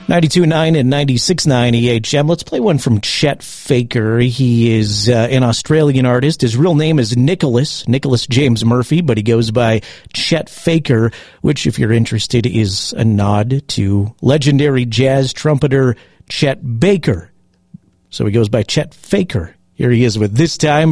92.9 and 96.9 EHM. Let's play one from Chet Faker. He is an Australian artist. His real name is Nicholas James Murphy, but he goes by Chet Faker, which, if you're interested, is a nod to legendary jazz trumpeter Chet Baker. So he goes by Chet Faker. Here he is with This Time